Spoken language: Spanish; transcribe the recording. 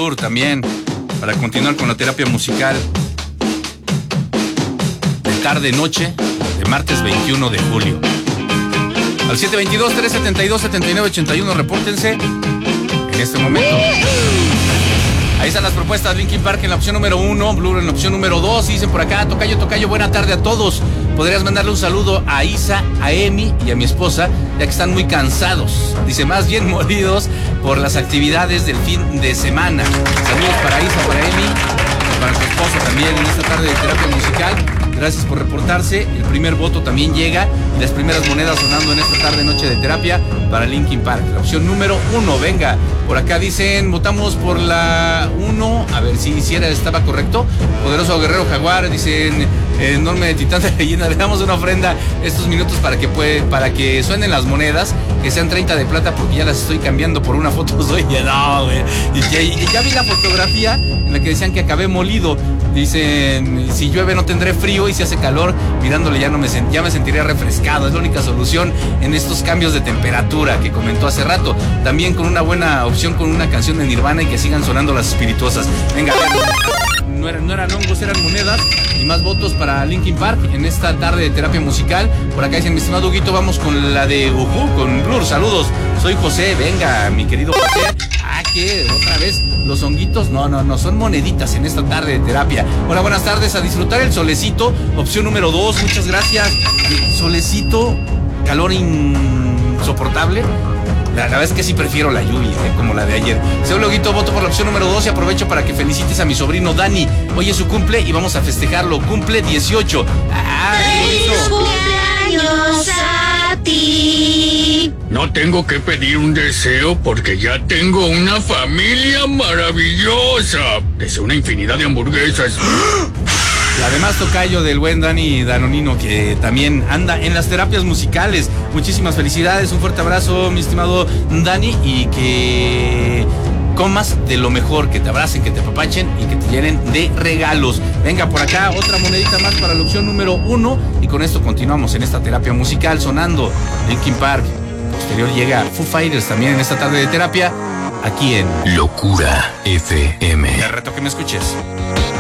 Blur también, para continuar con la terapia musical de tarde-noche de martes 21 de julio. Al 722-372-7981, repórtense en este momento. Ahí están las propuestas. Linkin Park en la opción número 1, Blur en la opción número 2. Dicen por acá, tocayo, buena tarde a todos. Podrías mandarle un saludo a Isa, a Emi y a mi esposa, ya que están muy cansados. Dice, más bien molidos por las actividades del fin de semana. Saludos para Isa, para Emi, para tu esposa también en esta tarde de terapia musical. Gracias por reportarse. El primer voto también llega y las primeras monedas sonando en esta tarde noche de terapia para Linkin Park. La opción número 1, venga. Por acá dicen, votamos por la 1. A ver si estaba correcto. Poderoso Guerrero Jaguar, dicen, enorme titán de leyenda. Le damos una ofrenda estos minutos para que suenen las monedas, que sean 30 de plata, porque ya las estoy cambiando por una foto. Soy no, güey. Y ya vi la fotografía en la que decían que acabé molido. Dicen, si llueve no tendré frío, y si hace calor, mirándole ya me sentiría refrescado. Es la única solución en estos cambios de temperatura que comentó hace rato. También con una buena opción, con una canción de Nirvana, y que sigan sonando las espirituosas. Venga, no eran hongos, eran monedas. Y más votos para Linkin Park en esta tarde de terapia musical. Por acá dicen, mi estimado Huguito, vamos con la de con Blur. Saludos, soy José. Venga, mi querido José. ¿Qué? ¿Otra vez? ¿Los honguitos? No, son moneditas en esta tarde de terapia. Hola, buenas tardes, a disfrutar el solecito, opción número 2, muchas gracias. Solecito, calor insoportable. La verdad es que sí prefiero la lluvia, como la de ayer. Soy Loguito, voto por la opción número 2 y aprovecho para que felicites a mi sobrino Dani. Hoy es su cumple y vamos a festejarlo. Cumple 18. ¡Feliz cumpleaños a ti! No tengo que pedir un deseo porque ya tengo una familia maravillosa. Deseo una infinidad de hamburguesas. Y además tocayo del buen Dani Danonino, que también anda en las terapias musicales. Muchísimas felicidades, un fuerte abrazo, mi estimado Dani, y que comas de lo mejor, que te abracen, que te apapachen y que te llenen de regalos. Venga, por acá otra monedita más para la opción número 1, y con esto continuamos en esta terapia musical sonando Linkin Park. Posterior llega Foo Fighters también en esta tarde de terapia, aquí en Locura FM. Te reto que me escuches.